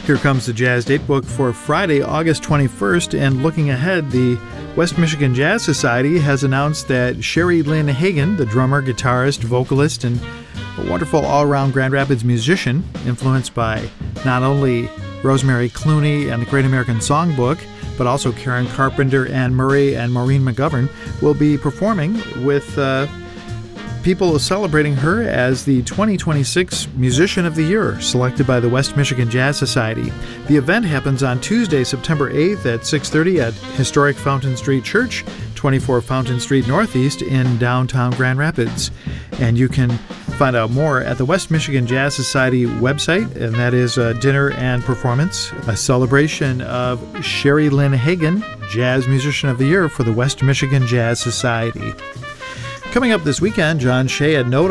Here comes the Jazz Datebook for Friday, August 21st, and looking ahead, the West Michigan Jazz Society has announced that Sherry Lynn Hagan, the drummer, guitarist, vocalist, and a wonderful all-around Grand Rapids musician, influenced by not only Rosemary Clooney and the Great American Songbook, but also Karen Carpenter, Anne Murray, and Maureen McGovern, will be performing with people celebrating her as the 2026 Musician of the Year, selected by the West Michigan Jazz Society. The event happens on Tuesday, September 8th at 6:30 at Historic Fountain Street Church, 24 Fountain Street Northeast in downtown Grand Rapids. And you can find out more at the West Michigan Jazz Society website, and that is a dinner and performance, a celebration of Sherry Lynn Hagan, Jazz Musician of the Year for the West Michigan Jazz Society. Coming up this weekend, John Shea at Note